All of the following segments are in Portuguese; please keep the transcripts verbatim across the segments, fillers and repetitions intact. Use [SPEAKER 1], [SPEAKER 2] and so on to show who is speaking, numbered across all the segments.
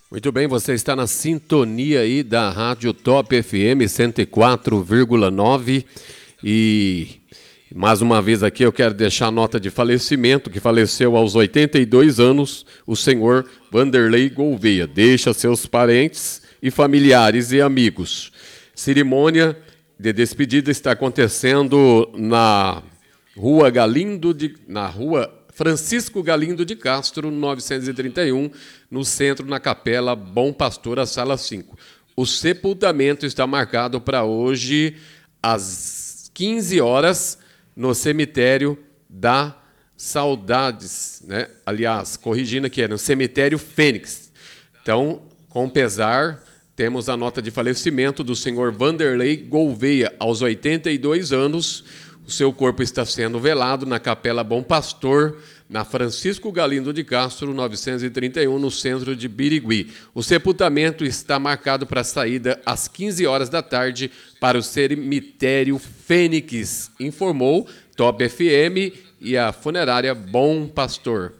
[SPEAKER 1] Muito bem, você está na sintonia aí da Rádio Top F M cento e quatro vírgula nove e mais uma vez aqui eu quero deixar a nota de falecimento, que faleceu aos oitenta e dois anos, o senhor Vanderlei Gouveia. Deixa seus parentes e familiares e amigos. Cerimônia de despedida está acontecendo na Rua Galindo de, na Rua Francisco Galindo de Castro, novecentos e trinta e um, no centro, na Capela Bom Pastor, a sala cinco. O sepultamento está marcado para hoje, às quinze horas, no cemitério da Saudades, né? Aliás, corrigindo aqui, é no cemitério Fênix. Então, com pesar, temos a nota de falecimento do senhor Vanderlei Gouveia, aos oitenta e dois anos. O seu corpo está sendo velado na Capela Bom Pastor, na Francisco Galindo de Castro, novecentos e trinta e um, no centro de Birigui. O sepultamento está marcado para a saída às quinze horas da tarde para o cemitério Fênix, informou Top F M e a funerária Bom Pastor.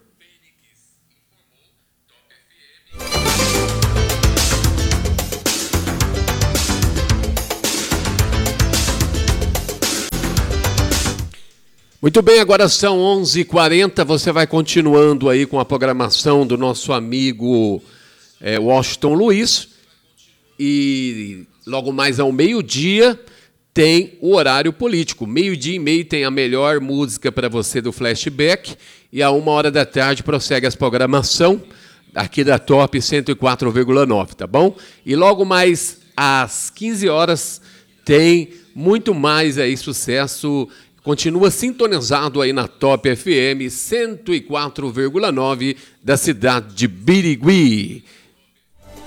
[SPEAKER 1] Muito bem, agora são onze e quarenta, você vai continuando aí com a programação do nosso amigo é, Washington Luiz, e logo mais ao meio-dia tem o horário político. Meio-dia e meio tem a melhor música para você do Flashback, e a uma hora da tarde prossegue a programação aqui da Top cento e quatro vírgula nove, tá bom? E logo mais às quinze horas tem muito mais aí sucesso. Continua sintonizado aí na Top F M cento e quatro vírgula nove da cidade de Birigui.